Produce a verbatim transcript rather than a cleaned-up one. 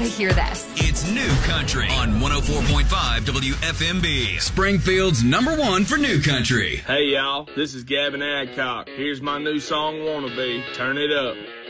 gotta hear this. It's New Country on one oh four point five W F M B. Springfield's number one for New Country. Hey, y'all. This is Gavin Adcock. Here's my new song, Wannabe. Turn it up.